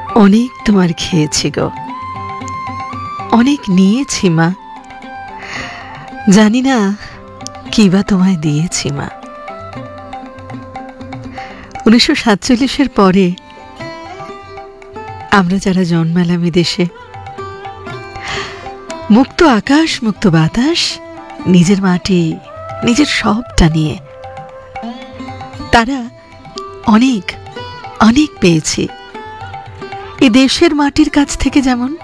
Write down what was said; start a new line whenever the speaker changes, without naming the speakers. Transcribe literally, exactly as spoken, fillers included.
অনেক তোমার খেয়েছি গো, অনেক নিয়েছি মা, জানি না কি বা তোমায় দিয়েছি মা। উনিশশো সাতচল্লিশের পরে আমরা যারা জন্মালাম দেশে, মুক্ত আকাশ, মুক্ত বাতাস, নিজের মাটি, নিজের সবটা নিয়ে, তারা অনেক অনেক পেয়েছি। এ দেশের মাটির কাছ থেকে যেমন